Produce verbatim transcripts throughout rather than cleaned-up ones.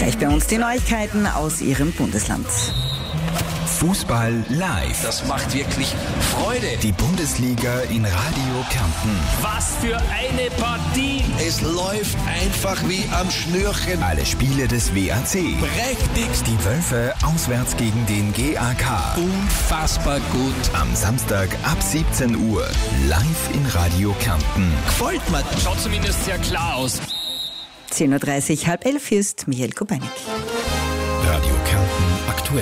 Gleich bei uns die Neuigkeiten aus Ihrem Bundesland. Fußball live. Das macht wirklich Freude. Die Bundesliga in Radio Kärnten. Was für eine Partie. Es läuft einfach wie am Schnürchen. Alle Spiele des W A C. Prächtigst. Die Wölfe auswärts gegen den G A K. Unfassbar gut. Am Samstag ab siebzehn Uhr. Live in Radio Kärnten. Gefällt mir. Schaut zumindest sehr klar aus. zehn Uhr dreißig, halb elf, hier ist Michael Kubeinik. Radio Kärnten aktuell.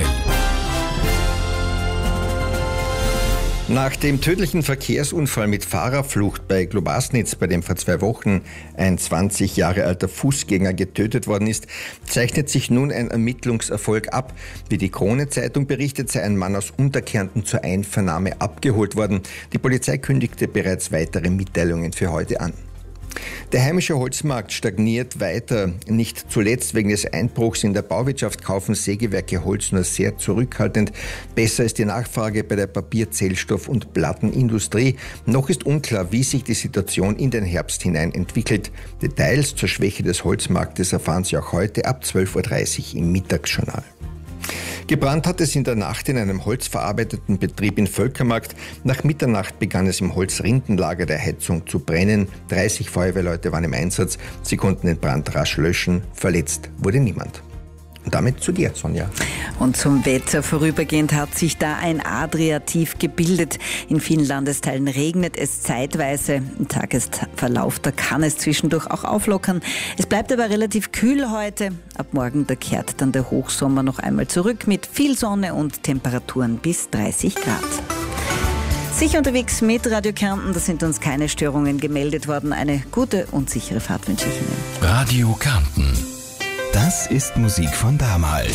Nach dem tödlichen Verkehrsunfall mit Fahrerflucht bei Globasnitz, bei dem vor zwei Wochen ein zwanzig Jahre alter Fußgänger getötet worden ist, zeichnet sich nun ein Ermittlungserfolg ab. Wie die Krone-Zeitung berichtet, sei ein Mann aus Unterkärnten zur Einvernahme abgeholt worden. Die Polizei kündigte bereits weitere Mitteilungen für heute an. Der heimische Holzmarkt stagniert weiter. Nicht zuletzt wegen des Einbruchs in der Bauwirtschaft kaufen Sägewerke Holz nur sehr zurückhaltend. Besser ist die Nachfrage bei der Papier-, Zellstoff- und Plattenindustrie. Noch ist unklar, wie sich die Situation in den Herbst hinein entwickelt. Details zur Schwäche des Holzmarktes erfahren Sie auch heute ab zwölf Uhr dreißig im Mittagsjournal. Gebrannt hat es in der Nacht in einem holzverarbeitenden Betrieb in Völkermarkt. Nach Mitternacht begann es im Holzrindenlager der Heizung zu brennen. dreißig Feuerwehrleute waren im Einsatz. Sie konnten den Brand rasch löschen. Verletzt wurde niemand. Und damit zu dir, Sonja. Und zum Wetter vorübergehend hat sich da ein Adria-Tief gebildet. In vielen Landesteilen regnet es zeitweise. Im Tagesverlauf, da kann es zwischendurch auch auflockern. Es bleibt aber relativ kühl heute. Ab morgen, da kehrt dann der Hochsommer noch einmal zurück mit viel Sonne und Temperaturen bis dreißig Grad. Sicher unterwegs mit Radio Kärnten, da sind uns keine Störungen gemeldet worden. Eine gute und sichere Fahrt wünsche ich Ihnen. Radio Kärnten. Das ist Musik von damals.